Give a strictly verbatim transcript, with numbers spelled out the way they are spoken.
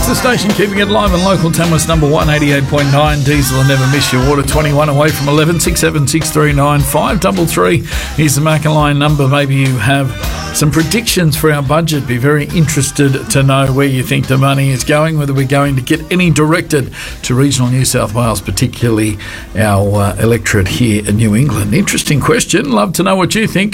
It's the station keeping it live and local. Tamworth's number one, eighty-eight point nine. Diesel will never miss your water. twenty-one away from eleven. six seven six three nine five three three. Here's the Macquarie number. Maybe you have some predictions for our budget. Be very interested to know where you think the money is going, whether we're going to get any directed to regional New South Wales, particularly our uh, electorate here in New England. Interesting question. Love to know what you think.